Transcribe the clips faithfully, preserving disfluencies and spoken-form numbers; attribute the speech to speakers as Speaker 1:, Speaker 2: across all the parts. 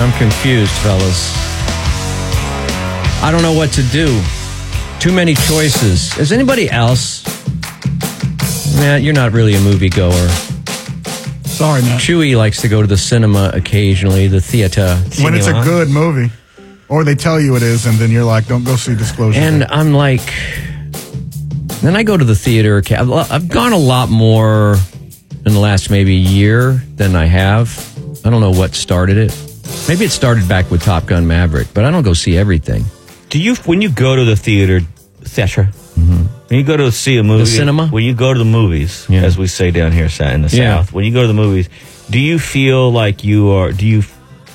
Speaker 1: I'm confused, fellas. I don't know what to do. Too many choices. Is anybody else? Matt, you're not really a moviegoer.
Speaker 2: Sorry, Matt.
Speaker 1: Chewy likes to go to the cinema occasionally, the theater.
Speaker 2: When it's a good movie. Or they tell you it is, and then you're like, don't go see Disclosure.
Speaker 1: And
Speaker 2: Day.
Speaker 1: I'm like, then I go to the theater. I've gone a lot more in the last maybe year than I have. I don't know what started it. Maybe it started back with Top Gun Maverick, but I don't go see everything.
Speaker 3: Do you, when you go to the theater, theater, mm-hmm. when you go to see a movie,
Speaker 1: the cinema,
Speaker 3: when you go to the movies, yeah. as we say down here in the
Speaker 1: yeah.
Speaker 3: South, when you go to the movies, do you feel like you are? Do you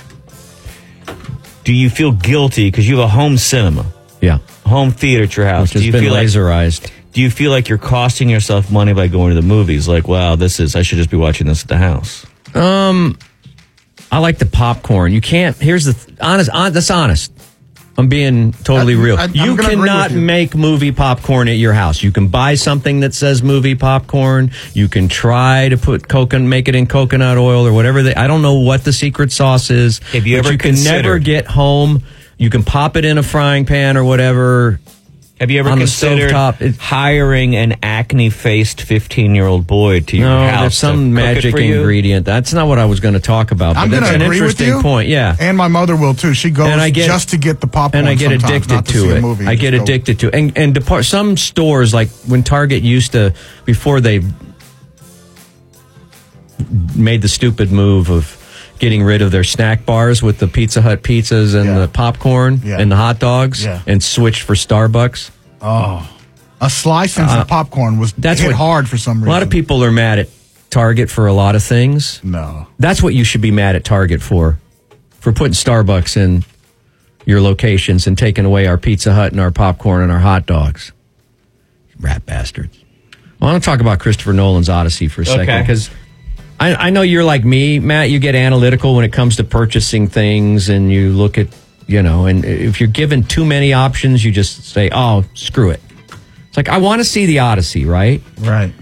Speaker 3: do you feel guilty because you have a home cinema?
Speaker 1: Yeah,
Speaker 3: home theater at your house.
Speaker 1: Which has
Speaker 3: do you
Speaker 1: been
Speaker 3: feel
Speaker 1: laserized.
Speaker 3: Like, do you feel like you're costing yourself money by going to the movies? Like, wow, this is I should just be watching this at the house.
Speaker 1: Um, I like the popcorn. You can't. Here's the th- honest. On, that's honest. I'm being totally
Speaker 2: I,
Speaker 1: real.
Speaker 2: I,
Speaker 1: you cannot
Speaker 2: you.
Speaker 1: make movie popcorn at your house. You can buy something that says movie popcorn. You can try to put coconut, make it in coconut oil or whatever. They, I don't know what the secret sauce is.
Speaker 3: Have you
Speaker 1: but
Speaker 3: ever
Speaker 1: you can never get home. You can pop it in a frying pan or whatever.
Speaker 3: Have you ever
Speaker 1: on
Speaker 3: considered
Speaker 1: the
Speaker 3: hiring an acne-faced fifteen-year-old boy to your
Speaker 1: no,
Speaker 3: house?
Speaker 1: There's some magic ingredient. That's not what I was going to talk about. But
Speaker 2: I'm
Speaker 1: that's an
Speaker 2: agree
Speaker 1: interesting
Speaker 2: with you,
Speaker 1: point. Yeah,
Speaker 2: and my mother will too. She goes
Speaker 1: and I get,
Speaker 2: just to get the popcorn,
Speaker 1: and I get addicted
Speaker 2: not to,
Speaker 1: to
Speaker 2: see
Speaker 1: it.
Speaker 2: A movie.
Speaker 1: I get
Speaker 2: just
Speaker 1: addicted to it. And and depart, some stores, like when Target used to, before they made the stupid move of getting rid of their snack bars with the Pizza Hut pizzas and
Speaker 2: yeah.
Speaker 1: the popcorn
Speaker 2: yeah.
Speaker 1: and the hot dogs,
Speaker 2: yeah.
Speaker 1: and switched for Starbucks.
Speaker 2: Oh, a slice and some
Speaker 1: uh,
Speaker 2: popcorn was
Speaker 1: that's
Speaker 2: hit
Speaker 1: what,
Speaker 2: hard for some reason.
Speaker 1: A lot of people are mad at Target for a lot of things.
Speaker 2: No.
Speaker 1: That's what you should be mad at Target for, for putting Starbucks in your locations and taking away our Pizza Hut and our popcorn and our hot dogs. Rat bastards. Well, I want to talk about Christopher Nolan's Odyssey for a second,
Speaker 3: okay.
Speaker 1: because I, I know you're like me, Matt. You get analytical when it comes to purchasing things, and you look at, you know, and if you're given too many options, you just say, oh, screw it. It's like, I want to see the Odyssey, right?
Speaker 2: Right.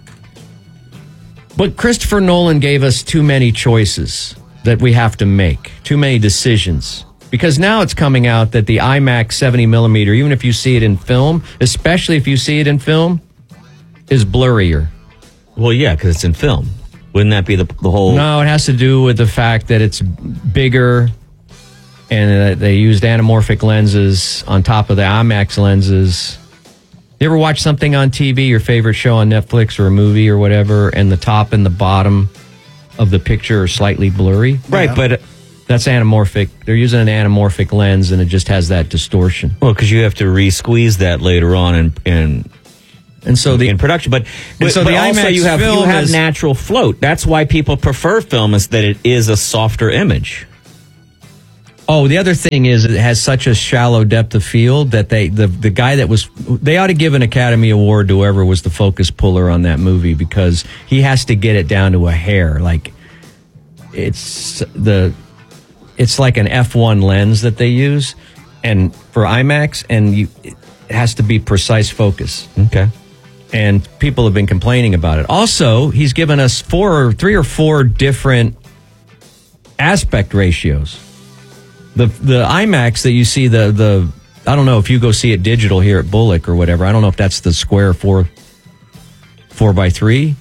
Speaker 1: But Christopher Nolan gave us too many choices that we have to make, too many decisions. Because now it's coming out that the IMAX seventy millimeter, even if you see it in film, especially if you see it in film, is blurrier.
Speaker 3: Well, yeah, because it's in film. Wouldn't that be the, the whole...
Speaker 1: No, it has to do with the fact that it's bigger, and uh, they used anamorphic lenses on top of the IMAX lenses. You ever watch something on T V, your favorite show on Netflix or a movie or whatever, and the top and the bottom of the picture are slightly blurry?
Speaker 3: Right,
Speaker 2: yeah.
Speaker 3: but...
Speaker 1: That's anamorphic. They're using an anamorphic lens, and it just has that distortion.
Speaker 3: Well, because you have to re-squeeze that later on in... in
Speaker 1: And so the
Speaker 3: in production, but, but
Speaker 1: so
Speaker 3: but
Speaker 1: the
Speaker 3: also
Speaker 1: IMAX
Speaker 3: you have
Speaker 1: film
Speaker 3: you have
Speaker 1: is,
Speaker 3: natural float. That's why people prefer film, is that it is a softer image.
Speaker 1: Oh, the other thing is it has such a shallow depth of field that they the the guy that was they ought to give an Academy Award to whoever was the focus puller on that movie, because he has to get it down to a hair. Like it's the it's like an F one lens that they use, and for IMAX, and you it has to be precise focus.
Speaker 3: Okay.
Speaker 1: And people have been complaining about it. Also, he's given us four or three or four different aspect ratios. The the IMAX that you see, the the I don't know if you go see it digital here at Bullock or whatever. I don't know if that's the square four four by three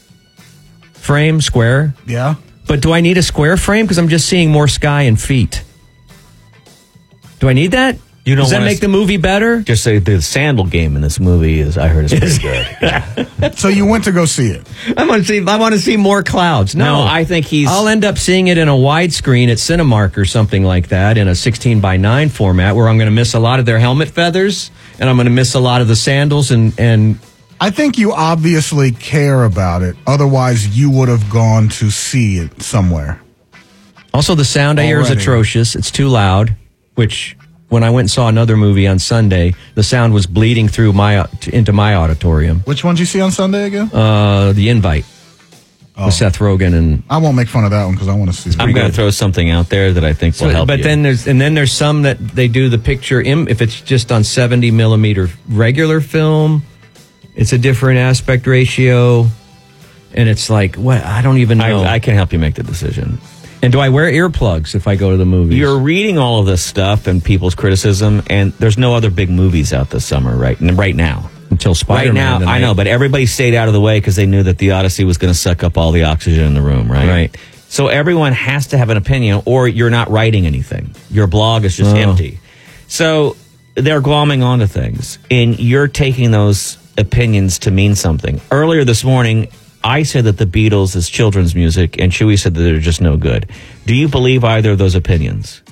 Speaker 1: frame square.
Speaker 2: Yeah.
Speaker 1: But do I need a square frame? Because I'm just seeing more sky and feet. Do I need that?
Speaker 3: You don't
Speaker 1: Does that make
Speaker 3: s-
Speaker 1: the movie better?
Speaker 3: Just say the sandal game in this movie is, I heard, is pretty good. Yeah.
Speaker 2: So you went to go see it.
Speaker 1: I want to see. I want to see more clouds. No,
Speaker 3: No, I think he's-
Speaker 1: I'll end up seeing it in a widescreen at Cinemark or something like that, in a sixteen by nine format, where I'm going to miss a lot of their helmet feathers, and I'm going to miss a lot of the sandals, and and
Speaker 2: I think you obviously care about it. Otherwise, you would have gone to see it somewhere.
Speaker 1: also the sound I hear is
Speaker 2: Already.
Speaker 1: atrocious. It's too loud. Which, when I went and saw another movie on Sunday, the sound was bleeding through my into my auditorium.
Speaker 2: Which one did you see on Sunday again?
Speaker 1: Uh, The Invite
Speaker 2: Oh.
Speaker 1: with Seth Rogen, and
Speaker 2: I won't make fun of that one because I want to see it.
Speaker 3: I'm going to throw something out there that I think will
Speaker 1: So,
Speaker 3: help
Speaker 1: but
Speaker 3: you.
Speaker 1: then there's and then there's some that they do the picture in, if it's just on seventy millimeter regular film, it's a different aspect ratio, and it's like, what, I don't even know.
Speaker 3: I, I can help you make the decision.
Speaker 1: And do I wear earplugs if I go to the movies?
Speaker 3: You're reading all of this stuff and people's criticism, and there's no other big movies out this summer, right? Right now.
Speaker 1: Until Spider-Man.
Speaker 3: Right now, I know, but everybody stayed out of the way because they knew that the Odyssey was going to suck up all the oxygen in the room, right?
Speaker 1: Right.
Speaker 3: So everyone has to have an opinion, or you're not writing anything. Your blog is just
Speaker 1: Oh.
Speaker 3: empty. So they're glomming onto things, and you're taking those opinions to mean something. Earlier this morning, I said that the Beatles is children's music, and Chewy said that they're just no good. Do you believe either of those opinions?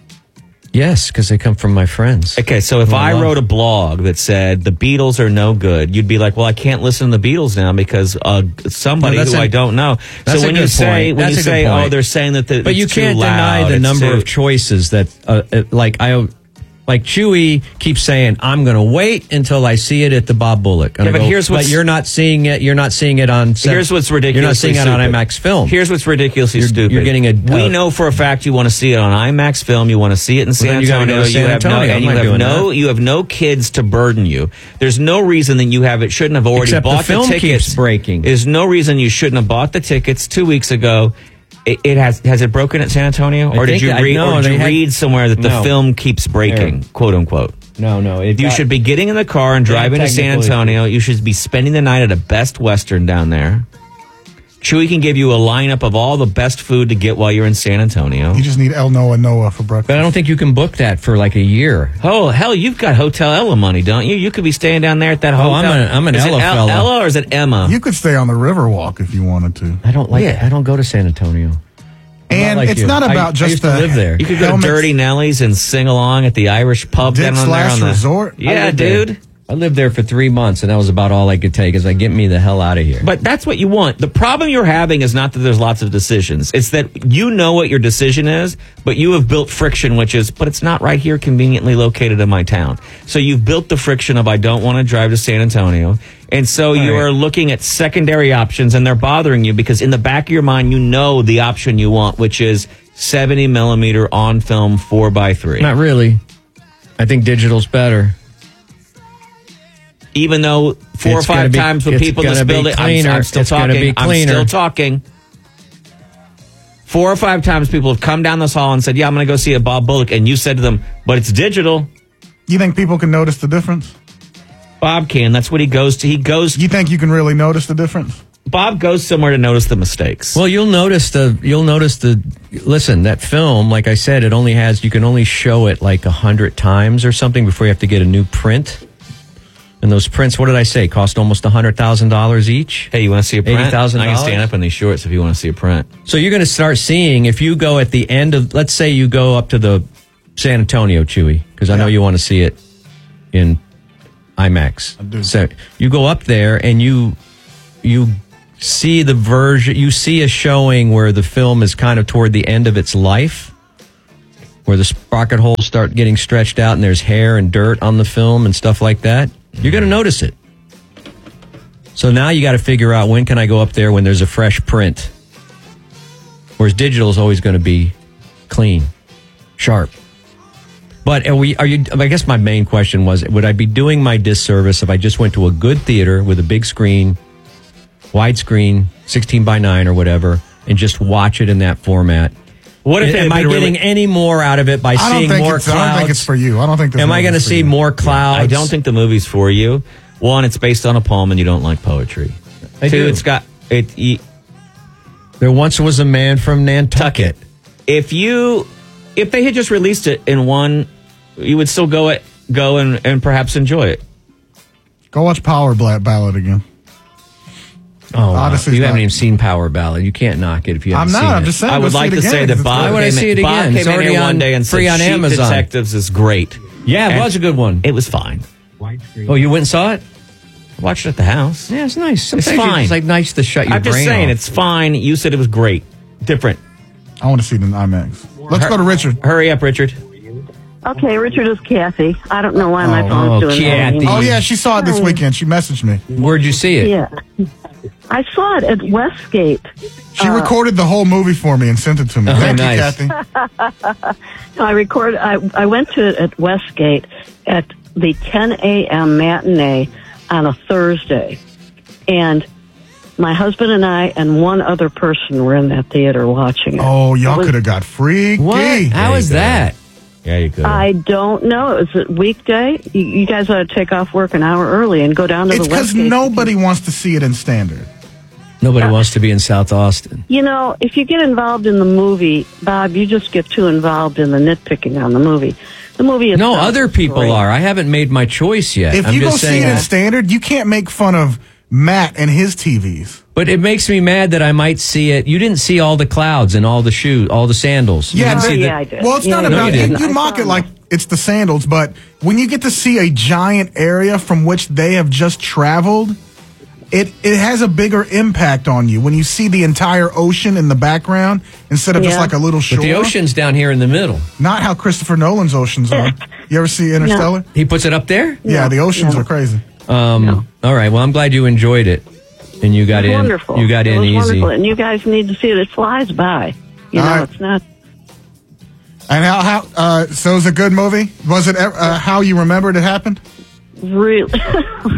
Speaker 1: Yes, because they come from my friends.
Speaker 3: Okay, so if
Speaker 1: Who I
Speaker 3: I
Speaker 1: love.
Speaker 3: wrote a blog that said the Beatles are no good, you'd be like, well, I can't listen to the Beatles now because uh, somebody
Speaker 1: No, that's
Speaker 3: who
Speaker 1: a-
Speaker 3: I don't know.
Speaker 1: that's
Speaker 3: So
Speaker 1: a
Speaker 3: when you
Speaker 1: good
Speaker 3: say,
Speaker 1: point.
Speaker 3: when
Speaker 1: That's
Speaker 3: you
Speaker 1: a good
Speaker 3: say,
Speaker 1: point.
Speaker 3: oh, they're saying that the
Speaker 1: But you
Speaker 3: it's too
Speaker 1: can't deny
Speaker 3: loud,
Speaker 1: the
Speaker 3: it's
Speaker 1: number
Speaker 3: too-
Speaker 1: of choices that, uh, uh, like I, like Chewy keeps saying, I'm going to wait until I see it at the Bob Bullock. And
Speaker 3: Yeah,
Speaker 1: I
Speaker 3: but
Speaker 1: go,
Speaker 3: here's what's-
Speaker 1: but you're not seeing it. You're not seeing it on. Set,
Speaker 3: Here's what's
Speaker 1: You're not
Speaker 3: ridiculously
Speaker 1: seeing it on
Speaker 3: stupid.
Speaker 1: IMAX film.
Speaker 3: Here's what's ridiculously
Speaker 1: You're-
Speaker 3: stupid.
Speaker 1: you're getting a-
Speaker 3: We
Speaker 1: uh,
Speaker 3: know for a fact you want to see it on IMAX film. You want to see it in San
Speaker 1: then you gotta
Speaker 3: Antonio.
Speaker 1: go to San
Speaker 3: you have no,
Speaker 1: Antonio.
Speaker 3: and
Speaker 1: I'm
Speaker 3: you
Speaker 1: not
Speaker 3: have
Speaker 1: doing
Speaker 3: no,
Speaker 1: that.
Speaker 3: you have no kids to burden you. There's no reason that you have it shouldn't have already
Speaker 1: Except the
Speaker 3: bought
Speaker 1: film
Speaker 3: tickets.
Speaker 1: keeps breaking.
Speaker 3: There's no reason you shouldn't have bought the tickets two weeks ago. It, it has has it broken at San Antonio,
Speaker 1: I
Speaker 3: or did
Speaker 1: think
Speaker 3: you
Speaker 1: that-
Speaker 3: read,
Speaker 1: no,
Speaker 3: or did
Speaker 1: they
Speaker 3: you
Speaker 1: had-
Speaker 3: read somewhere that the
Speaker 1: No.
Speaker 3: film keeps breaking,
Speaker 1: There.
Speaker 3: quote unquote?
Speaker 1: no, no. It
Speaker 3: You
Speaker 1: got-
Speaker 3: should be getting in the car and
Speaker 1: Yeah,
Speaker 3: driving to San
Speaker 1: technically.
Speaker 3: Antonio. You should be spending the night at a Best Western down there. Chewy can give you a lineup of all the best food to get while you're in San Antonio.
Speaker 2: You just need El Noah Noah for breakfast.
Speaker 1: But I don't think you can book that for like a year.
Speaker 3: Oh, hell, you've got Hotel Ella money, don't you? You could be staying down there at that
Speaker 1: Oh,
Speaker 3: hotel.
Speaker 1: I'm an- I'm an
Speaker 3: Is
Speaker 1: Ella
Speaker 3: it El-
Speaker 1: fella.
Speaker 3: Ella or is it Emma?
Speaker 2: You could stay on the Riverwalk if you wanted to.
Speaker 1: I don't like.
Speaker 3: Yeah.
Speaker 1: I don't go to San Antonio. I'm
Speaker 2: And
Speaker 1: like
Speaker 2: it's
Speaker 1: you.
Speaker 2: not
Speaker 1: I-
Speaker 2: about
Speaker 1: I
Speaker 2: just
Speaker 1: used to
Speaker 2: the
Speaker 1: live there.
Speaker 3: You could go to
Speaker 2: helmets.
Speaker 3: Dirty Nelly's and sing along at the Irish pub
Speaker 2: Dick's
Speaker 3: down there
Speaker 2: Last
Speaker 3: on the
Speaker 2: Resort?
Speaker 1: I
Speaker 3: Yeah,
Speaker 1: lived there.
Speaker 3: dude.
Speaker 1: I lived there for three months, and that was about all I could take. Is like, get me the hell out of here.
Speaker 3: But that's what you want. The problem you're having is not that there's lots of decisions. It's that you know what your decision is, but you have built friction, which is, but it's not right here conveniently located in my town. So you've built the friction of, I don't want to drive to San Antonio. And so you
Speaker 1: right.
Speaker 3: are looking at secondary options, and they're bothering you because in the back of your mind, you know the option you want, which is seventy millimeter on film four by three.
Speaker 1: Not really. I think digital's better.
Speaker 3: Even though four
Speaker 1: It's
Speaker 3: or
Speaker 1: gonna
Speaker 3: five
Speaker 1: be-
Speaker 3: times with
Speaker 1: it's
Speaker 3: people in this
Speaker 1: gonna be
Speaker 3: building, I'm,
Speaker 1: cleaner.
Speaker 3: I'm still
Speaker 1: It's gonna
Speaker 3: talking.
Speaker 1: be
Speaker 3: I'm
Speaker 1: cleaner.
Speaker 3: still talking. Four or five times people have come down this hall and said, yeah, I'm going to go see a Bob Bullock. And you said to them, but it's digital.
Speaker 2: You think people can notice the difference?
Speaker 3: Bob can. That's what he goes to. He goes.
Speaker 2: You think you can really notice the difference?
Speaker 3: Bob goes somewhere to notice the mistakes.
Speaker 1: Well, you'll notice the. You'll notice the. Listen, that film, like I said, it only has. You can only show it like a hundred times or something before you have to get a new print. And those prints, what did I say? Cost almost a hundred thousand dollars each.
Speaker 3: Hey, you want to see a print?
Speaker 1: eighty thousand
Speaker 3: I
Speaker 1: dollars?
Speaker 3: can stand up in these shorts if you want to see a print.
Speaker 1: So you're going to start seeing if you go at the end of. Let's say you go up to the San Antonio, Chewy, because I know
Speaker 2: Yeah.
Speaker 1: you want to see it in IMAX.
Speaker 2: I do.
Speaker 1: So you go up there and you you see the version. You see a showing where the film is kind of toward the end of its life, where the sprocket holes start getting stretched out and there's hair and dirt on the film and stuff like that. You're going to notice it. So now you got to figure out when can I go up there when there's a fresh print. Whereas digital is always going to be clean, sharp. But are we? Are you? I guess my main question was: would I be doing my disservice if I just went to a good theater with a big screen, widescreen, sixteen by nine or whatever, and just watch it in that format?
Speaker 3: What if it
Speaker 1: am
Speaker 3: had
Speaker 1: I
Speaker 3: been
Speaker 1: getting
Speaker 3: really-
Speaker 1: any more out of it by
Speaker 2: I don't
Speaker 1: seeing
Speaker 2: think
Speaker 1: more
Speaker 2: it's.
Speaker 1: clouds?
Speaker 2: I don't think it's for you. I don't think. this
Speaker 1: Am I
Speaker 2: movie's
Speaker 1: going to
Speaker 2: for
Speaker 1: see
Speaker 2: you.
Speaker 1: more clouds?
Speaker 3: I don't think the movie's for you. One, it's based on a poem and you don't like poetry.
Speaker 1: I
Speaker 3: Two,
Speaker 1: do.
Speaker 3: it's got it. You,
Speaker 1: There once was a man from Nantucket.
Speaker 3: if you if they had just released it in one, you would still go it go and, and perhaps enjoy it.
Speaker 2: Go watch Power Black Ballad again.
Speaker 1: Oh, wow.
Speaker 2: Odyssey's
Speaker 1: You haven't
Speaker 2: not-
Speaker 1: even seen Power Ballad. You can't knock it if you
Speaker 2: I'm
Speaker 1: haven't
Speaker 2: not.
Speaker 1: seen
Speaker 2: I'm
Speaker 1: it.
Speaker 2: just saying.
Speaker 3: I
Speaker 2: go
Speaker 3: would
Speaker 2: see
Speaker 3: like
Speaker 2: it
Speaker 3: to
Speaker 2: again,
Speaker 3: say that
Speaker 2: 'cause it's
Speaker 3: Bob
Speaker 1: Why would I
Speaker 3: came,
Speaker 1: see it
Speaker 3: Bob
Speaker 1: again?
Speaker 3: came
Speaker 1: It's
Speaker 3: in
Speaker 1: already
Speaker 3: here one
Speaker 1: on-
Speaker 3: day and
Speaker 1: free
Speaker 3: said
Speaker 1: on
Speaker 3: Sheep
Speaker 1: Amazon.
Speaker 3: Detectives is great.
Speaker 1: Yeah, it
Speaker 3: And
Speaker 1: was a good one.
Speaker 3: It was fine.
Speaker 1: Oh, you went and saw it?
Speaker 3: I watched it at the house.
Speaker 1: Yeah, it's nice. Sometimes
Speaker 3: It's
Speaker 1: you-
Speaker 3: fine.
Speaker 1: It's like nice to shut your
Speaker 3: I'm
Speaker 1: brain
Speaker 3: just saying
Speaker 1: off.
Speaker 3: it's fine. You said it was great. Different.
Speaker 2: I want to see it in IMAX. Let's go to Richard.
Speaker 3: Hurry up, Richard.
Speaker 4: Okay, Richard is Kathy. I don't know why my
Speaker 2: Oh,
Speaker 4: phone's
Speaker 1: oh,
Speaker 4: doing
Speaker 1: Kathy.
Speaker 4: that.
Speaker 2: Oh yeah, she saw it this weekend. She messaged me.
Speaker 1: Where'd you see it?
Speaker 4: Yeah. I saw it at Westgate.
Speaker 2: She recorded the whole movie for me and sent it to me.
Speaker 1: Oh,
Speaker 2: Thank
Speaker 1: nice.
Speaker 2: you, Kathy.
Speaker 4: I record. I I went to it at Westgate at the ten a.m. matinee on a Thursday, and My husband and I and one other person were in that theater watching it.
Speaker 2: Oh, y'all
Speaker 4: was-
Speaker 2: could have got freaky.
Speaker 1: What? How is that?
Speaker 3: Yeah, you could.
Speaker 4: I don't know. It was a weekday. You, you guys ought to take off work an hour early and go down to
Speaker 2: It's
Speaker 4: the
Speaker 2: because
Speaker 4: Westgate.
Speaker 2: nobody wants to see it in standard.
Speaker 1: Nobody wants to be in South Austin.
Speaker 4: You know, if you get involved in the movie, Bob, you just get too involved in the nitpicking on the movie. The movie
Speaker 1: No,
Speaker 4: itself
Speaker 1: other
Speaker 4: is
Speaker 1: people
Speaker 4: great.
Speaker 1: are. I haven't made my choice yet.
Speaker 2: If
Speaker 1: I'm
Speaker 2: you go
Speaker 1: just
Speaker 2: see
Speaker 1: saying
Speaker 2: it in
Speaker 1: that.
Speaker 2: standard, you can't make fun of Matt and his T Vs.
Speaker 1: But it makes me mad that I might see it. You didn't see all the clouds and all the shoes, all the sandals. You
Speaker 2: Yeah,
Speaker 1: didn't
Speaker 2: but-
Speaker 1: see the-
Speaker 4: yeah, I did.
Speaker 2: Well, it's
Speaker 4: Yeah,
Speaker 2: not
Speaker 4: you
Speaker 2: about
Speaker 1: did.
Speaker 2: you. You
Speaker 4: I
Speaker 2: mock
Speaker 4: saw
Speaker 2: it like
Speaker 4: them.
Speaker 2: it's the sandals, but when you get to see a giant area from which they have just traveled, it it has a bigger impact on you when you see the entire ocean in the background instead of just
Speaker 4: Yeah.
Speaker 2: like a little shore.
Speaker 1: But the ocean's down here in the middle.
Speaker 2: Not how Christopher Nolan's oceans are. You ever see Interstellar?
Speaker 1: He puts it up there?
Speaker 2: Yeah,
Speaker 4: No,
Speaker 2: the oceans
Speaker 4: no.
Speaker 2: are crazy.
Speaker 1: Um,
Speaker 4: No.
Speaker 1: All right. Well, I'm glad you enjoyed it. And you got
Speaker 4: It was
Speaker 1: in.
Speaker 4: wonderful.
Speaker 1: You got
Speaker 4: it
Speaker 1: in
Speaker 4: was
Speaker 1: easy.
Speaker 4: wonderful. And you guys need to see it. It flies by. You
Speaker 2: All
Speaker 4: know,
Speaker 2: right.
Speaker 4: it's not.
Speaker 2: And how how uh, so it was a good movie? Was it uh, how you remembered it happened?
Speaker 4: Really? Oh,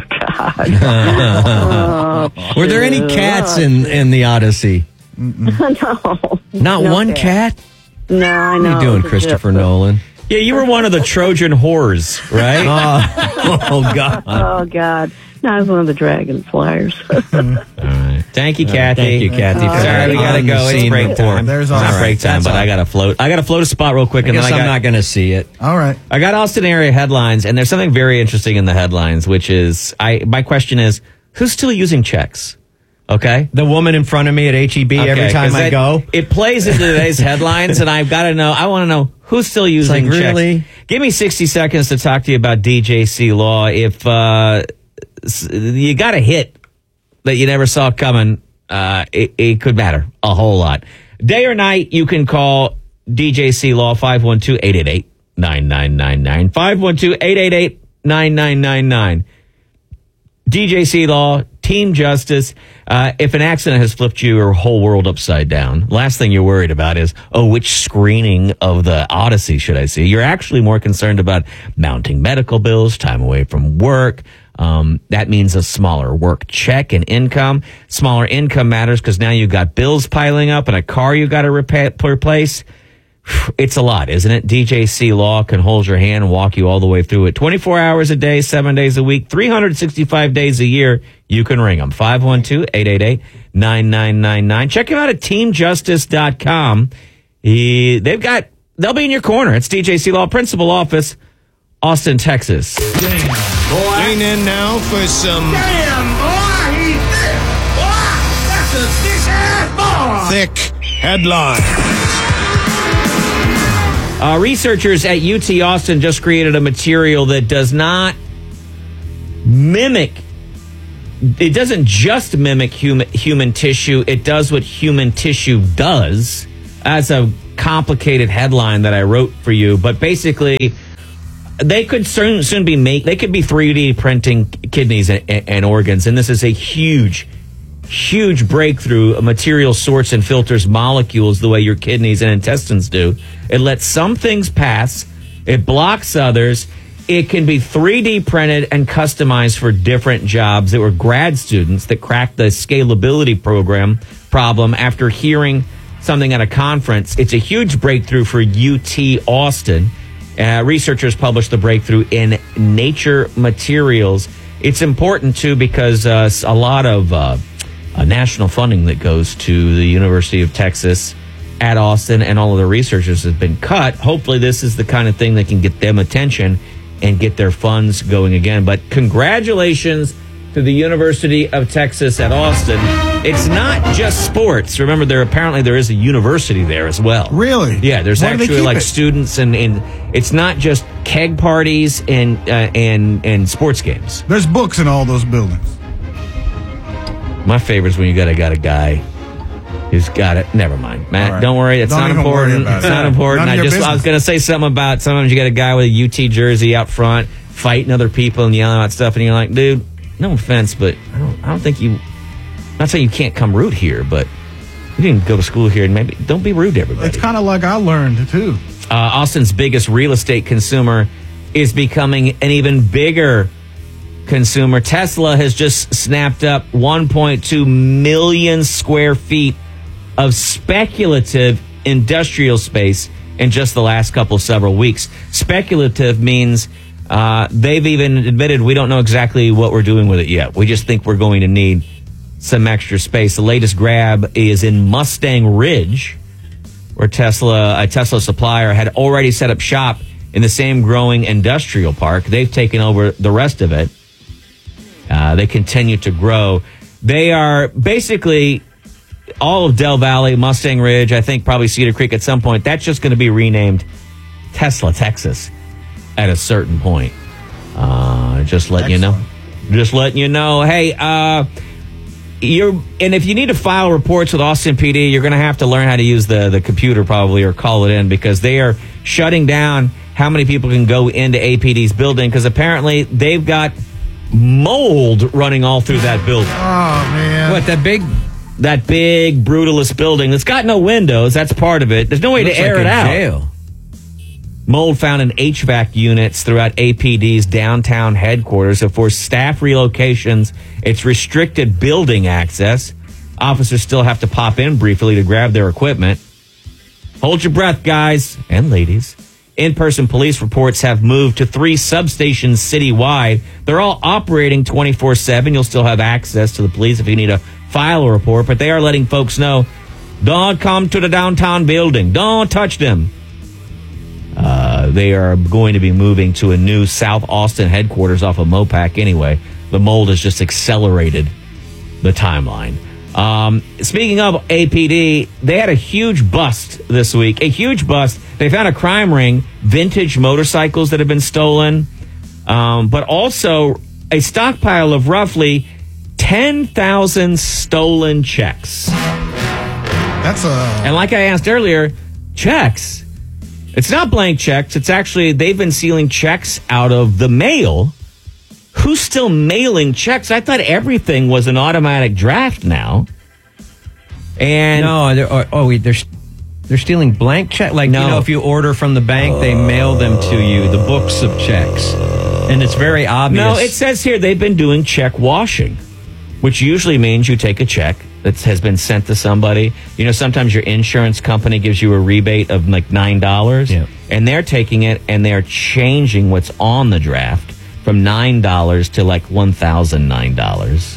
Speaker 4: God.
Speaker 1: Were there any cats in, in the Odyssey?
Speaker 4: no.
Speaker 1: Not
Speaker 4: No
Speaker 1: one cat?
Speaker 4: No, I know.
Speaker 1: What are you doing,
Speaker 4: It's a
Speaker 1: Christopher
Speaker 4: joke, but-
Speaker 1: Nolan?
Speaker 3: yeah, you were one of the Trojan whores, right?
Speaker 1: Oh, oh, God.
Speaker 4: Oh, God. No, I was one of the dragon flyers.
Speaker 3: All right. Thank you, Kathy.
Speaker 1: Thank you, Kathy.
Speaker 2: Uh,
Speaker 1: for
Speaker 3: Sorry, we gotta
Speaker 1: on
Speaker 3: go.
Speaker 1: the
Speaker 3: It's
Speaker 1: scene
Speaker 3: break
Speaker 1: report.
Speaker 3: time.
Speaker 2: There's
Speaker 3: it's
Speaker 2: all
Speaker 3: not
Speaker 2: right.
Speaker 3: break time,
Speaker 1: That's
Speaker 3: but
Speaker 1: all.
Speaker 3: I gotta float. I gotta float a spot real quick,
Speaker 1: I
Speaker 3: and
Speaker 1: guess
Speaker 3: then I
Speaker 1: I'm
Speaker 3: got,
Speaker 1: not going to see it.
Speaker 2: All right.
Speaker 3: I got Austin area headlines, and there's something very interesting in the headlines, which is I. My question is, who's still using checks? Okay.
Speaker 1: The woman in front of me at H E B every
Speaker 3: Okay,
Speaker 1: time
Speaker 3: 'cause
Speaker 1: I
Speaker 3: that-
Speaker 1: go.
Speaker 3: It plays into today's headlines, and I've got to know. I want to know who's still using
Speaker 1: like,
Speaker 3: checks.
Speaker 1: really?
Speaker 3: Give me sixty seconds to talk to you about D J C Law. If uh, s- you got a hit that you never saw coming, uh, it, it could matter a whole lot. Day or night, you can call D J C Law five one two, eight eight eight, nine nine nine nine. five one two, eight eight eight, nine nine nine nine. D J C Law, Team Justice. Uh, if an accident has flipped your whole world upside down, last thing you're worried about is, oh, which screening of the Odyssey should I see? You're actually more concerned about mounting medical bills, time away from work. Um, that means a smaller work check and income. Smaller income matters because now you've got bills piling up and a car you got to repa- replace. It's a lot, isn't it? D J C Law can hold your hand and walk you all the way through it. twenty-four hours a day, seven days a week, three hundred sixty-five days a year. You can ring them. five one two, eight eight eight, nine nine nine nine. Check them out at team justice dot com. He, they've got, they'll be in your corner. It's D J C Law, Principal Office, Austin, Texas.
Speaker 5: Tune in now for some thick headlines.
Speaker 3: Uh, researchers at U T Austin just created a material that does not mimic, it doesn't just mimic human, human tissue, it does what human tissue does. That's a complicated headline that I wrote for you, but basically, they could soon, soon be make, they could be three D printing kidneys and, and organs, and this is a huge, huge breakthrough. A material sorts and filters molecules the way your kidneys and intestines do. It lets some things pass. It blocks others. It can be three D printed and customized for different jobs. There were grad students that cracked the scalability program problem after hearing something at a conference. It's a huge breakthrough for U T Austin. Uh, researchers published the breakthrough in Nature Materials. It's important, too, because uh, a lot of uh, uh, national funding that goes to the University of Texas at Austin and all of the researchers has been cut. Hopefully this is the kind of thing that can get them attention and get their funds going again. But congratulations to the University of Texas at Austin. It's not just sports. Remember, there apparently there is a university there as well.
Speaker 2: Really?
Speaker 3: Yeah, there's
Speaker 2: Why do they
Speaker 3: actually
Speaker 2: keep
Speaker 3: like
Speaker 2: it?
Speaker 3: students and, and it's not just keg parties and uh, and and sports games.
Speaker 2: There's books in all those buildings.
Speaker 3: My favorite is when you got a got a guy who's got it. Never mind, Matt.
Speaker 2: All right.
Speaker 3: Don't worry, it's
Speaker 2: Don't
Speaker 3: not
Speaker 2: even worry
Speaker 3: important.
Speaker 2: about
Speaker 3: It's
Speaker 2: it.
Speaker 3: not important.
Speaker 2: None of
Speaker 3: I
Speaker 2: your
Speaker 3: just I was
Speaker 2: business.
Speaker 3: going to say something about sometimes you got a guy with a U T jersey out front fighting other people and yelling out stuff, and you're like, dude, no offense, but I don't I don't think you. I'm not saying you can't come root here, but you didn't go to school here, and maybe don't be rude to everybody.
Speaker 2: It's kind of like I learned, too.
Speaker 3: Uh, Austin's biggest real estate consumer is becoming an even bigger consumer. Tesla has just snapped up one point two million square feet of speculative industrial space in just the last couple several weeks. Speculative means uh, they've even admitted we don't know exactly what we're doing with it yet. We just think we're going to need some extra space. The latest grab is in Mustang Ridge, where Tesla, a Tesla supplier, had already set up shop in the same growing industrial park. They've taken over the rest of it. Uh, they continue to grow. They are basically all of Del Valley, Mustang Ridge, I think probably Cedar Creek at some point. That's just going to be renamed Tesla, Texas at a certain point. Uh, just letting Excellent. you know. Just letting you know. Hey, uh, you're, and if you need to file reports with Austin P D, you're going to have to learn how to use the, the computer probably or call it in, because they are shutting down how many people can go into A P D's building, because apparently they've got mold running all through that building.
Speaker 2: Oh, man.
Speaker 1: What, that big...
Speaker 3: That big, brutalist building that's got no windows, that's part of it. There's no way to air
Speaker 1: like
Speaker 3: it
Speaker 1: a
Speaker 3: out.
Speaker 1: Jail.
Speaker 3: Mold found in H V A C units throughout A P D's downtown headquarters. So for staff relocations, it's restricted building access. Officers still have to pop in briefly to grab their equipment. Hold your breath, guys and ladies. In-person police reports have moved to three substations citywide. They're all operating twenty-four seven. You'll still have access to the police if you need to file a report, but they are letting folks know, don't come to the downtown building. Don't touch them. Uh, they are going to be moving to a new South Austin headquarters off of Mopac anyway. The mold has just accelerated the timeline. Um, speaking of A P D, they had a huge bust this week. A huge bust. They found a crime ring, vintage motorcycles that have been stolen, um, but also a stockpile of roughly ten thousand stolen checks.
Speaker 2: That's a...
Speaker 3: And like I asked earlier, checks. It's not blank checks. It's actually, they've been sealing checks out of the mail. Who's still mailing checks? I thought everything was an automatic draft now. And
Speaker 1: no, they're, oh, oh, they're they're stealing blank check. Like,
Speaker 3: no.
Speaker 1: you know, if you order from the bank, they mail them to you, the books of checks, and it's very obvious.
Speaker 3: No, it says here they've been doing check washing, which usually means you take a check that has been sent to somebody. You know, sometimes your insurance company gives you a rebate of like nine dollars,
Speaker 1: yeah.
Speaker 3: and they're taking it and they're changing what's on the draft from nine dollars to like one thousand nine dollars.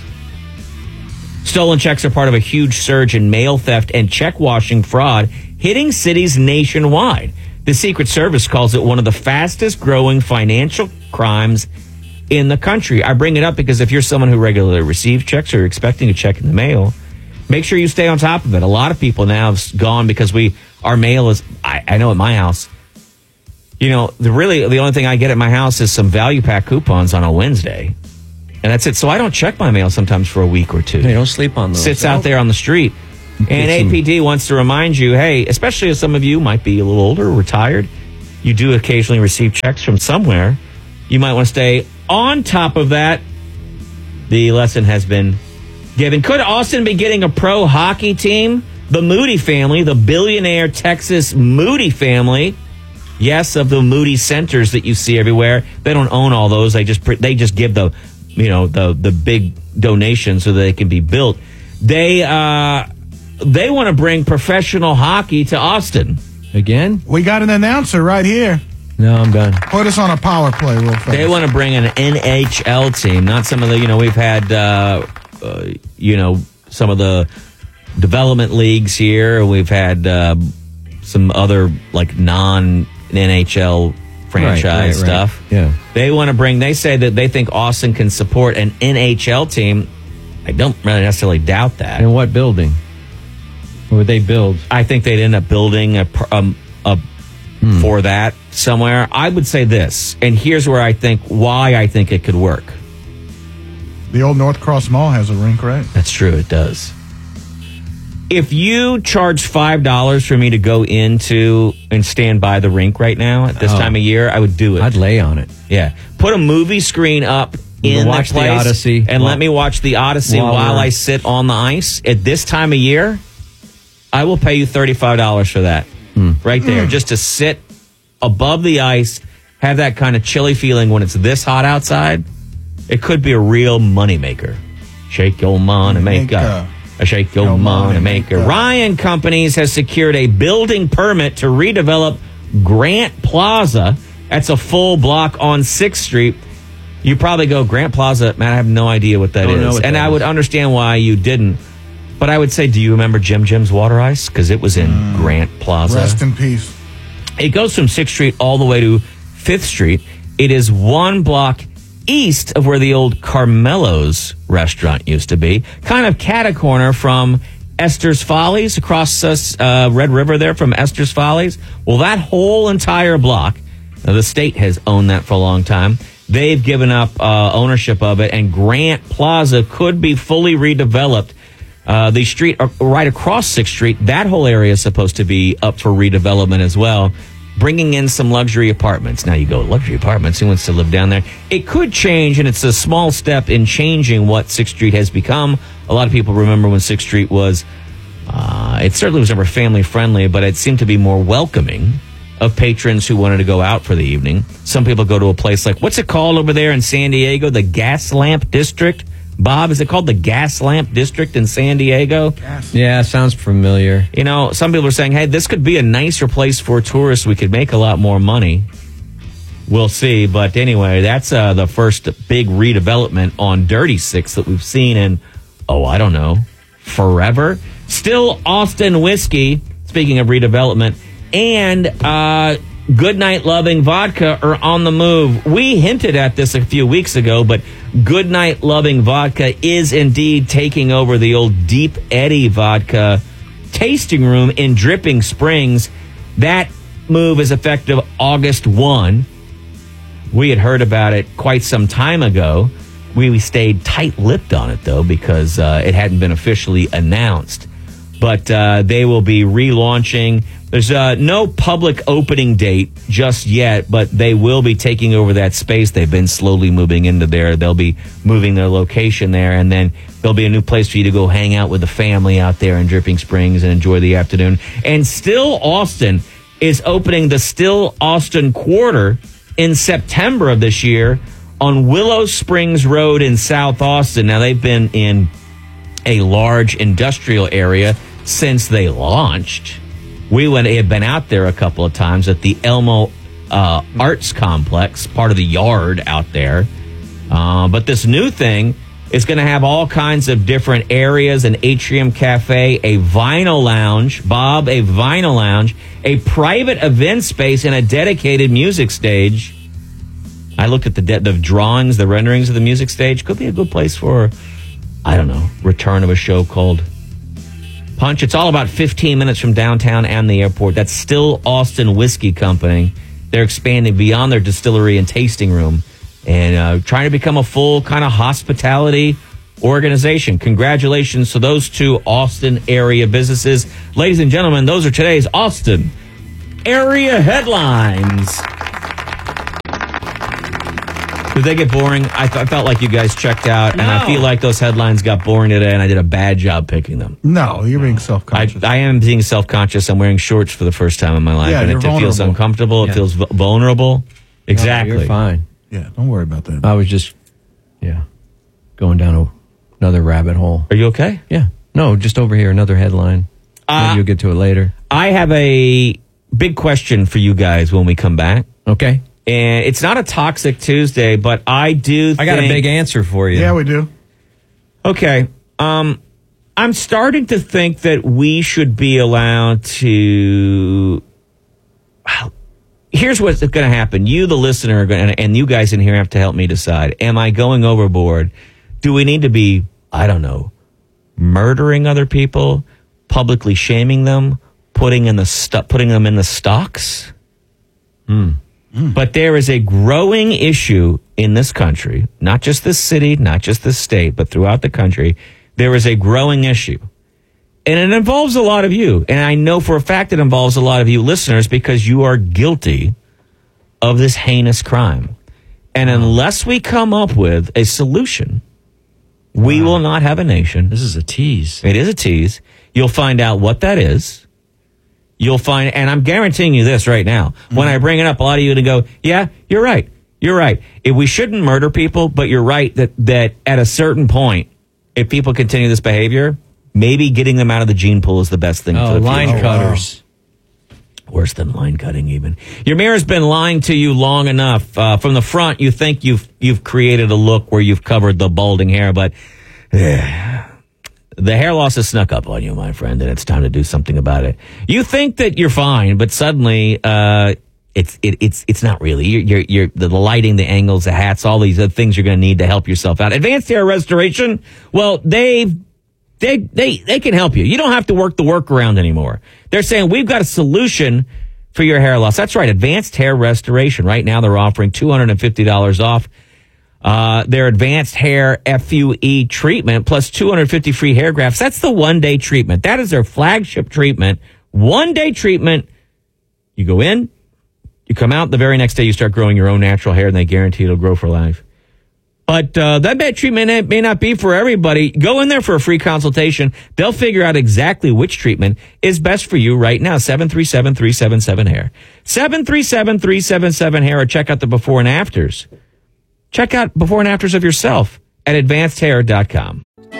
Speaker 3: Stolen checks are part of a huge surge in mail theft and check washing fraud hitting cities nationwide. The Secret Service calls it one of the fastest growing financial crimes in the country. I bring it up because if you're someone who regularly receives checks or expecting a check in the mail, make sure you stay on top of it. A lot of people now have gone because we our mail is, I, I know at my house, you know, the really the only thing I get at my house is some value pack coupons on a Wednesday. And that's it. So I don't check my mail sometimes for a week or two.
Speaker 1: They don't sleep on those.
Speaker 3: Sits out there on the street. And A P D wants to remind you, hey, especially if some of you might be a little older, retired, you do occasionally receive checks from somewhere. You might want to stay on top of that. The lesson has been given. Could Austin be getting a pro hockey team? The Moody family, the billionaire Texas Moody family, yes, of the Moody centers that you see everywhere. They don't own all those. They just they just give the, you know, the the big donations so that they can be built. They uh they want to bring professional hockey to Austin
Speaker 1: again.
Speaker 2: We got an announcer right here.
Speaker 1: No, I'm done.
Speaker 2: Put us on a power play real fast.
Speaker 3: They want to bring an N H L team, not some of the, you know, we've had, uh, uh, you know, some of the development leagues here. We've had uh, some other, like, non-N H L franchise
Speaker 1: right, right,
Speaker 3: stuff.
Speaker 1: Right. Yeah.
Speaker 3: They want to bring, they say that they think Austin can support an N H L team. I don't really necessarily doubt that.
Speaker 1: In what building? What would they build?
Speaker 3: I think they'd end up building a, um, a hmm. for that somewhere. I would say this, and here's where I think, why I think it could work.
Speaker 2: The old North Cross Mall has a rink, right?
Speaker 3: That's true, it does. If you charge five dollars for me to go into and stand by the rink right now at this oh. time of year, I would do it.
Speaker 1: I'd lay on it.
Speaker 3: Yeah. Put a movie screen up in
Speaker 1: watch
Speaker 3: the place
Speaker 1: the Odyssey.
Speaker 3: and
Speaker 1: while,
Speaker 3: let me watch the Odyssey while, while I sit on the ice. At this time of year, I will pay you thirty-five dollars for that. Mm. Right there. Mm. Just to sit above the ice, have that kind of chilly feeling when it's this hot outside. It could be a real moneymaker. Shake your money maker. A shake your, your money maker. Ryan Companies has secured a building permit to redevelop Grant Plaza. That's a full block on sixth Street. You probably go, Grant Plaza, man, I have no idea what that
Speaker 1: Don't
Speaker 3: is.
Speaker 1: know what
Speaker 3: and
Speaker 1: that
Speaker 3: I
Speaker 1: is.
Speaker 3: would understand why you didn't. But I would say, do you remember Jim Jim's Water Ice? Because it was in mm. Grant Plaza.
Speaker 2: Rest in peace.
Speaker 3: It goes from sixth Street all the way to fifth Street. It is one block east of where the old Carmelo's restaurant used to be. Kind of cat-a-corner from Esther's Follies, across uh, Red River there from Esther's Follies. Well, that whole entire block, now the state has owned that for a long time. They've given up uh, ownership of it, and Grant Plaza could be fully redeveloped. Uh, the street uh, right across sixth Street, that whole area is supposed to be up for redevelopment as well, bringing in some luxury apartments. Now you go, luxury apartments, who wants to live down there? It could change, and it's a small step in changing what sixth Street has become. A lot of people remember when sixth Street was, uh, it certainly was never family friendly, but it seemed to be more welcoming of patrons who wanted to go out for the evening. Some people go to a place like, what's it called over there in San Diego? The Gas Lamp District? Bob, is it called the Gas Lamp District in San Diego?
Speaker 1: Yeah, sounds familiar.
Speaker 3: You know, some people are saying, hey, this could be a nicer place for tourists. We could make a lot more money. We'll see. But anyway, that's uh, the first big redevelopment on Dirty Six that we've seen in, oh, I don't know, forever. Still Austin Whiskey, speaking of redevelopment, and uh, Goodnight Loving Vodka are on the move. We hinted at this a few weeks ago, but Goodnight Loving Vodka is indeed taking over the old Deep Eddy Vodka tasting room in Dripping Springs. That move is effective August first. We had heard about it quite some time ago. We, we stayed tight-lipped on it, though, because uh, it hadn't been officially announced. But uh, they will be relaunching. There's uh, no public opening date just yet, but they will be taking over that space. They've been slowly moving into there. They'll be moving their location there, and then there'll be a new place for you to go hang out with the family out there in Dripping Springs and enjoy the afternoon. And Still Austin is opening the Still Austin Quarter in September of this year on Willow Springs Road in South Austin. Now, they've been in a large industrial area since they launched. We went, had been out there a couple of times at the Elmo uh, Arts Complex, part of the yard out there. Uh, but this new thing is going to have all kinds of different areas, an atrium cafe, a vinyl lounge, Bob, a vinyl lounge, a private event space, and a dedicated music stage. I looked at the de- the drawings, the renderings of the music stage. Could be a good place for, I don't know, return of a show called Punch. It's all about fifteen minutes from downtown and the airport. That's Still Austin Whiskey Company. They're expanding beyond their distillery and tasting room and uh, trying to become a full kind of hospitality organization. Congratulations to those two Austin area businesses. Ladies and gentlemen, those are today's Austin area headlines. Did they get boring? I, th- I felt like you guys checked out, no. And I feel like those headlines got boring today, and I did a bad job picking them.
Speaker 2: No, you're being self-conscious.
Speaker 3: I, I am being self-conscious. I'm wearing shorts for the first time in my life,
Speaker 2: yeah,
Speaker 3: and it, it feels uncomfortable. Yeah. It feels v- vulnerable. Exactly.
Speaker 1: No, you're fine.
Speaker 2: Yeah, don't worry about that.
Speaker 1: I was just, yeah, going down a, another rabbit hole.
Speaker 3: Are you okay?
Speaker 1: Yeah. No, just over here, another headline. Uh, Maybe you'll get to it later.
Speaker 3: I have a big question for you guys when we come back.
Speaker 1: Okay.
Speaker 3: And it's not a Toxic Tuesday, but I do think...
Speaker 1: I got a big answer for you.
Speaker 2: Yeah, we do.
Speaker 3: Okay. Um, I'm starting to think that we should be allowed to... Well, here's what's going to happen. You, the listener, are going to, and you guys in here have to help me decide. Am I going overboard? Do we need to be, I don't know, murdering other people, publicly shaming them, putting in the stu- putting them in the stocks? Hmm. But there is a growing issue in this country, not just this city, not just this state, but throughout the country. There is a growing issue. And it involves a lot of you. And I know for a fact it involves a lot of you listeners because you are guilty of this heinous crime. And unless we come up with a solution, we wow. will not have a nation.
Speaker 1: This is a tease.
Speaker 3: It is a tease. You'll find out what that is. You'll find, and I'm guaranteeing you this right now. Mm-hmm. When I bring it up, a lot of you are going to go, yeah, you're right. You're right. If we shouldn't murder people, but you're right that, that at a certain point, if people continue this behavior, maybe getting them out of the gene pool is the best thing.
Speaker 1: Oh,
Speaker 3: for the
Speaker 1: line
Speaker 3: future.
Speaker 1: cutters.
Speaker 3: Worse than line cutting, even. Your mirror's been lying to you long enough. Uh, from the front, you think you've you've created a look where you've covered the balding hair, but uh, the hair loss has snuck up on you, my friend, and it's time to do something about it. You think that you're fine, but suddenly uh, it's it, it's it's not really. You're, you're you're the lighting, the angles, the hats, all these other things you're going to need to help yourself out. Advanced Hair Restoration. Well, they've. They, they, they can help you. You don't have to work the workaround anymore. They're saying we've got a solution for your hair loss. That's right. Advanced Hair Restoration. Right now they're offering two hundred fifty dollars off uh, their Advanced Hair F U E treatment plus two hundred fifty free hair grafts. That's the one day treatment. That is their flagship treatment. One day treatment. You go in, you come out, the very next day you start growing your own natural hair, and they guarantee it'll grow for life. But uh, that bad treatment may not be for everybody. Go in there for a free consultation. They'll figure out exactly which treatment is best for you right now. seven three seven, three seven seven, hair. seven three seven, three seven seven, hair, or check out the before and afters. Check out before and afters of yourself at advanced hair dot com.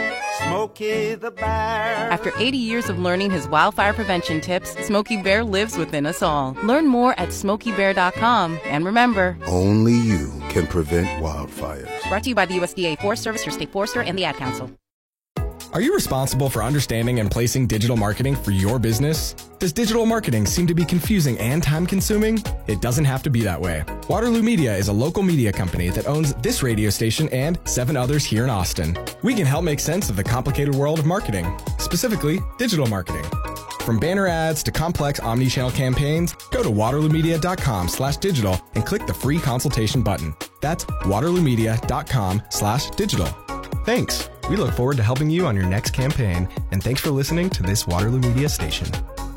Speaker 6: Smokey the Bear.
Speaker 7: After eighty years of learning his wildfire prevention tips, Smokey Bear lives within us all. Learn more at smokey bear dot com. And remember,
Speaker 8: only you can prevent wildfires.
Speaker 7: Brought to you by the U S D A Forest Service, your state forester, and the Ad Council.
Speaker 9: Are you responsible for understanding and placing digital marketing for your business? Does digital marketing seem to be confusing and time-consuming? It doesn't have to be that way. Waterloo Media is a local media company that owns this radio station and seven others here in Austin. We can help make sense of the complicated world of marketing, specifically digital marketing. From banner ads to complex omni-channel campaigns, go to waterloo media dot com slash digital and click the free consultation button. That's waterloo media dot com slash digital. Thanks. We look forward to helping you on your next campaign, and thanks for listening to this Waterloo Media station.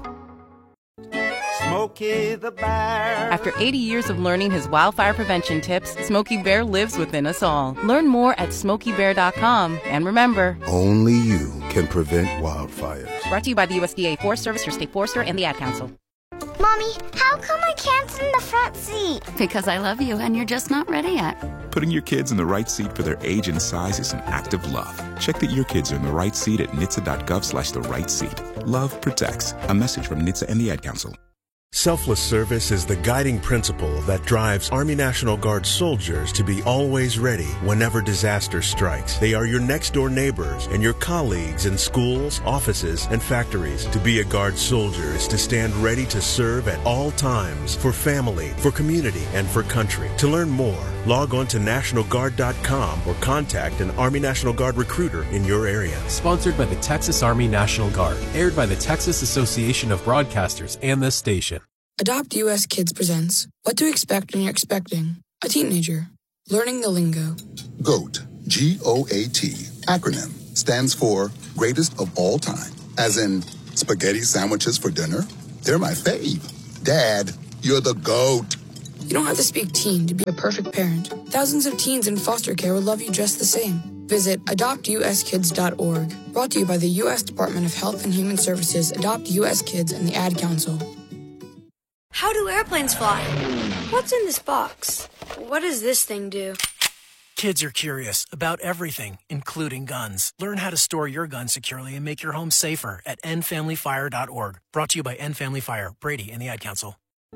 Speaker 6: Smokey the Bear.
Speaker 7: After eighty years of learning his wildfire prevention tips, Smokey Bear lives within us all. Learn more at smokey bear dot com. And remember,
Speaker 8: only you can prevent wildfires.
Speaker 7: Brought to you by the U S D A Forest Service, your state forester, and the Ad Council.
Speaker 10: Mommy, how come I can't sit in the front seat?
Speaker 11: Because I love you and you're just not ready yet.
Speaker 12: Putting your kids in the right seat for their age and size is an act of love. Check that your kids are in the right seat at N H T S A dot gov slash the right seat. Love protects. A message from N H T S A and the Ad Council.
Speaker 13: Selfless service is the guiding principle that drives Army National Guard soldiers to be always ready whenever disaster strikes. They are your next-door neighbors and your colleagues in schools, offices, and factories. To be a Guard soldier is to stand ready to serve at all times for family, for community, and for country. To learn more, log on to national guard dot com or contact an Army National Guard recruiter in your area.
Speaker 14: Sponsored by the Texas Army National Guard. Aired by the Texas Association of Broadcasters and this station.
Speaker 15: Adopt U S Kids presents What to Expect When You're Expecting a Teenager. Learning the lingo.
Speaker 16: GOAT, G O A T, acronym, stands for Greatest of All Time. As in, spaghetti sandwiches for dinner? They're my fave. Dad, you're the GOAT.
Speaker 15: You don't have to speak teen to be a perfect parent. Thousands of teens in foster care will love you just the same. Visit adopt u s kids dot org. Brought to you by the U S Department of Health and Human Services, Adopt U S Kids, and the Ad Council.
Speaker 17: How do airplanes fly? What's in this box? What does this thing do?
Speaker 18: Kids are curious about everything, including guns. Learn how to store your gun securely and make your home safer at end family fire dot org. Brought to you by End Family Fire, Brady, and the Ad Council.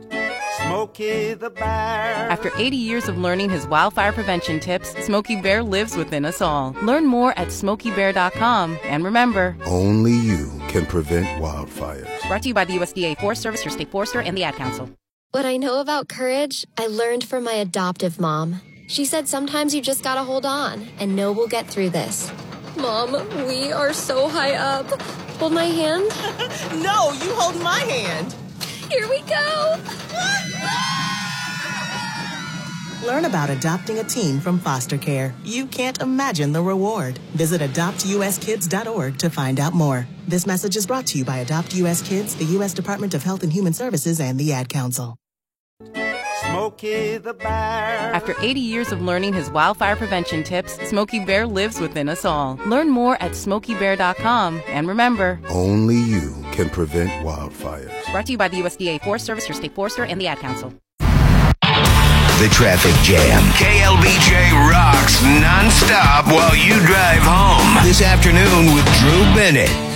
Speaker 6: Smokey the Bear.
Speaker 7: After eighty years of learning his wildfire prevention tips, Smokey Bear lives within us all. Learn more at smokey bear dot com. And remember,
Speaker 8: only you can prevent wildfires.
Speaker 7: Brought to you by the U S D A Forest Service, your state forester, and the Ad Council.
Speaker 19: What I know about courage, I learned from my adoptive mom. She said sometimes you just gotta hold on and know we'll get through this. Mom, we are so high up. Hold my hand.
Speaker 20: No, you hold my hand.
Speaker 19: Here we go.
Speaker 20: Learn about adopting a teen from foster care. You can't imagine the reward. Visit adopt u s kids dot org to find out more. This message is brought to you by Adopt U S Kids, the U S Department of Health and Human Services, and the Ad Council.
Speaker 6: Smokey the Bear.
Speaker 7: After eighty years of learning his wildfire prevention tips, Smokey Bear lives within us all. Learn more at smokey bear dot com. And remember,
Speaker 8: only you can prevent wildfires.
Speaker 7: Brought to you by the U S D A Forest Service, your state forester, and the Ad Council.
Speaker 21: the traffic jam. K L B J rocks nonstop while you drive home. This afternoon with Drew Bennett.